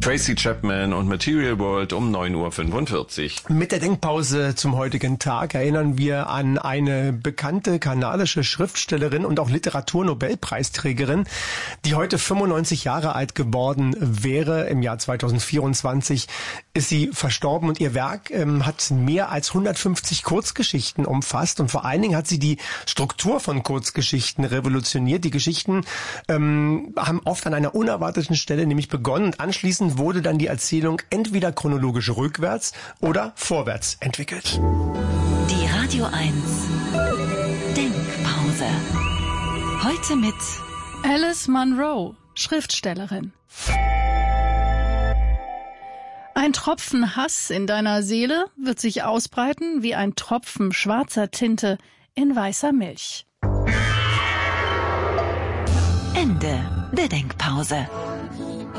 Tracy Chapman und Material World um 9:45 Uhr. Mit der Denkpause zum heutigen Tag erinnern wir an eine bekannte kanadische Schriftstellerin und auch Literaturnobelpreisträgerin, die heute 95 Jahre alt geworden wäre. Im Jahr 2024 ist sie verstorben und ihr Werk hat mehr als 150 Kurzgeschichten umfasst und vor allen Dingen hat sie die Struktur von Kurzgeschichten revolutioniert. Die Geschichten haben oft an einer unerwarteten Stelle nämlich begonnen und anschließend wurde dann die Erzählung entweder chronologisch rückwärts oder vorwärts entwickelt. Die Radio 1 Denkpause. Heute mit Alice Munro, Schriftstellerin. Ein Tropfen Hass in deiner Seele wird sich ausbreiten wie ein Tropfen schwarzer Tinte in weißer Milch. Ende der Denkpause.